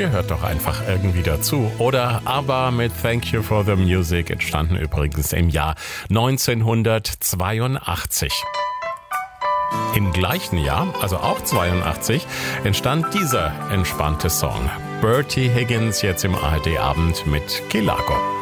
gehört doch einfach irgendwie dazu. Oder ABBA mit Thank You for the Music, entstanden übrigens im Jahr 1982. Im gleichen Jahr, also auch 82, entstand dieser entspannte Song. Bertie Higgins jetzt im ARD-Abend mit Kelago.